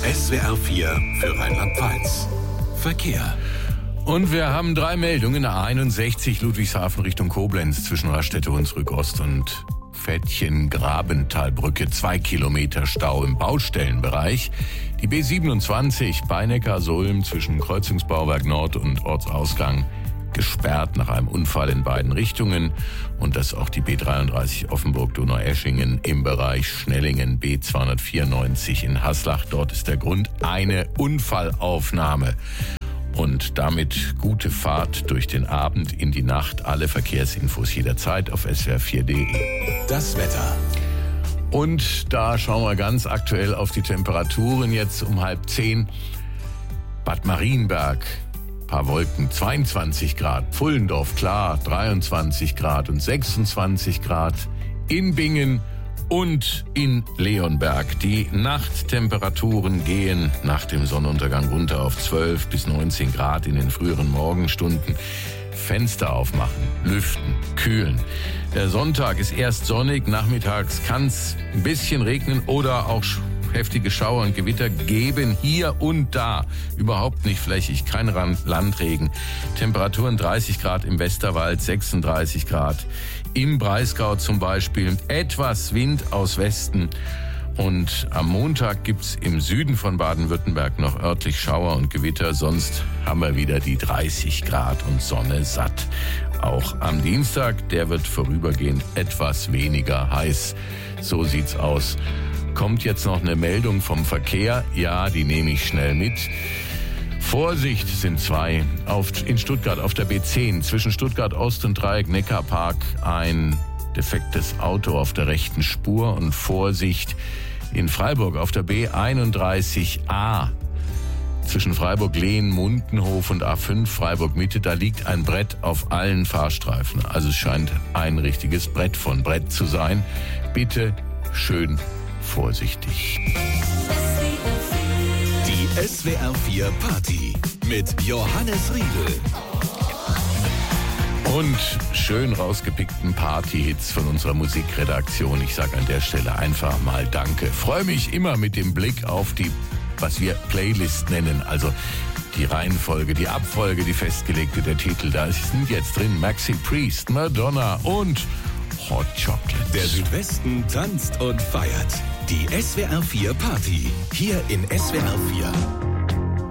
SWR 4 für Rheinland-Pfalz. Verkehr. Und wir haben 3 Meldungen. A61 Ludwigshafen Richtung Koblenz zwischen Raststätte Hunsrück-Ost und Fettchen-Grabentalbrücke. 2 Kilometer Stau im Baustellenbereich. Die B27 Beinecker-Sulm zwischen Kreuzungsbauwerk Nord und Ortsausgang gesperrt nach einem Unfall in beiden Richtungen. Und das auch die B33 Offenburg-Donaueschingen im Bereich Schnellingen, B294 in Haslach. Dort ist der Grund eine Unfallaufnahme. Und damit gute Fahrt durch den Abend in die Nacht. Alle Verkehrsinfos jederzeit auf swr4.de. Das Wetter. Und da schauen wir ganz aktuell auf die Temperaturen. Jetzt um 9:30. Bad Marienberg, paar Wolken, 22 Grad. Pfullendorf, klar, 23 Grad und 26 Grad. In Bingen und in Leonberg. Die Nachttemperaturen gehen nach dem Sonnenuntergang runter auf 12 bis 19 Grad in den früheren Morgenstunden. Fenster aufmachen, lüften, kühlen. Der Sonntag ist erst sonnig, nachmittags kann es ein bisschen regnen oder auch heftige Schauer und Gewitter geben, hier und da. Überhaupt nicht flächig, kein Landregen. Temperaturen 30 Grad im Westerwald, 36 Grad im Breisgau zum Beispiel. Etwas Wind aus Westen. Und am Montag gibt's im Süden von Baden-Württemberg noch örtlich Schauer und Gewitter. Sonst haben wir wieder die 30 Grad und Sonne satt. Auch am Dienstag, der wird vorübergehend etwas weniger heiß. So sieht's aus. Kommt jetzt noch eine Meldung vom Verkehr? Ja, die nehme ich schnell mit. Vorsicht, sind 2 in Stuttgart auf der B10 zwischen Stuttgart Ost und Dreieck Neckarpark ein defektes Auto auf der rechten Spur. Und Vorsicht in Freiburg auf der B31A zwischen Freiburg-Lehn, Mundenhof und A5 Freiburg-Mitte. Da liegt ein Brett auf allen Fahrstreifen. Also es scheint ein richtiges Brett von Brett zu sein. Bitte schön vorsichtig. Die SWR 4 Party mit Johannes Riedel. Und schön rausgepickten Party-Hits von unserer Musikredaktion. Ich sage an der Stelle einfach mal Danke. Freue mich immer mit dem Blick auf die, was wir Playlist nennen, also die Reihenfolge, die Abfolge, die festgelegte, der Titel. Da sind jetzt drin Maxi Priest, Madonna und Hot Chocolate. Der Südwesten tanzt und feiert. Die SWR 4 Party. Hier in SWR 4.